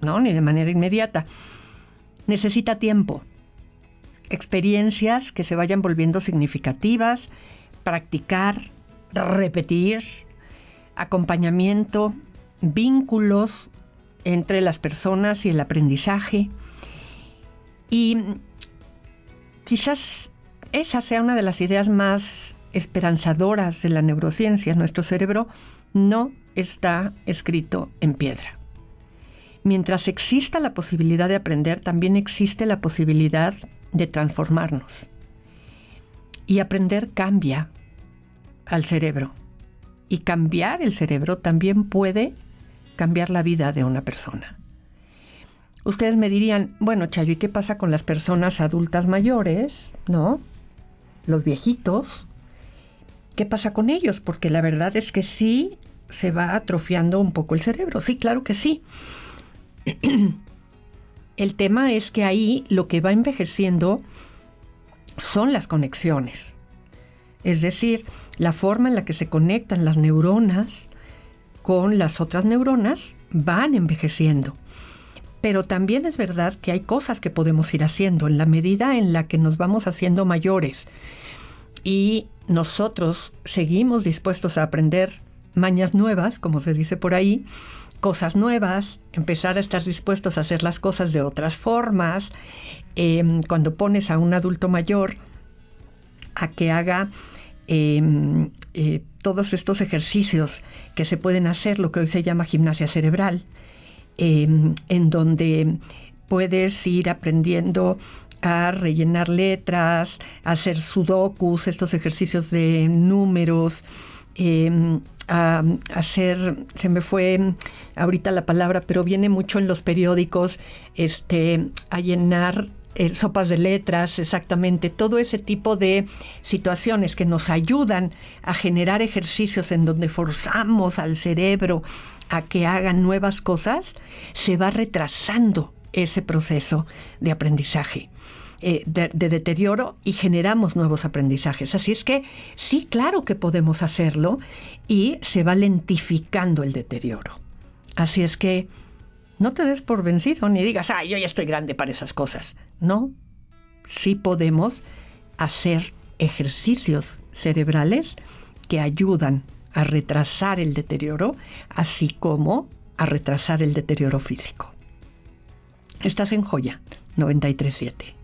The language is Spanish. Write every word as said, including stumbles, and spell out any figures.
¿no? Ni de manera inmediata. Necesita tiempo, experiencias que se vayan volviendo significativas, practicar, repetir, acompañamiento, vínculos entre las personas y el aprendizaje. Y quizás esa sea una de las ideas más esperanzadoras de la neurociencia. Nuestro cerebro no está escrito en piedra. Mientras exista la posibilidad de aprender, también existe la posibilidad de transformarnos. Y aprender cambia al cerebro. Y cambiar el cerebro también puede cambiar la vida de una persona. Ustedes me dirían, bueno, Chayo, ¿y qué pasa con las personas adultas mayores? ¿No? Los viejitos. ¿Qué pasa con ellos? Porque la verdad es que sí se va atrofiando un poco el cerebro. Sí, claro que sí. El tema es que ahí lo que va envejeciendo son las conexiones. Es decir, la forma en la que se conectan las neuronas con las otras neuronas van envejeciendo. Pero también es verdad que hay cosas que podemos ir haciendo en la medida en la que nos vamos haciendo mayores. Y nosotros seguimos dispuestos a aprender mañas nuevas, como se dice por ahí, cosas nuevas, empezar a estar dispuestos a hacer las cosas de otras formas. Eh, cuando pones a un adulto mayor a que haga eh, eh, todos estos ejercicios que se pueden hacer, lo que hoy se llama gimnasia cerebral, eh, en donde puedes ir aprendiendo a rellenar letras, a hacer sudokus, estos ejercicios de números, eh, a hacer, se me fue ahorita la palabra, pero viene mucho en los periódicos, este, a llenar eh, sopas de letras, exactamente, todo ese tipo de situaciones que nos ayudan a generar ejercicios en donde forzamos al cerebro a que hagan nuevas cosas, se va retrasando ese proceso de aprendizaje. Eh, de, de deterioro, y generamos nuevos aprendizajes. Así es que sí, claro que podemos hacerlo, y se va lentificando el deterioro. Así es que no te des por vencido ni digas, ah, yo ya estoy grande para esas cosas. No, sí podemos hacer ejercicios cerebrales que ayudan a retrasar el deterioro, así como a retrasar el deterioro físico. Estás en Joya noventa y tres punto siete.